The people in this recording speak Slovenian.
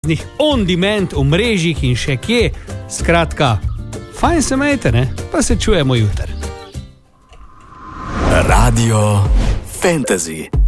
on demand v mrežjih in še kje. Skratka, fajn se majte, ne? Pa se čujemo jutri. Radio Fantasy.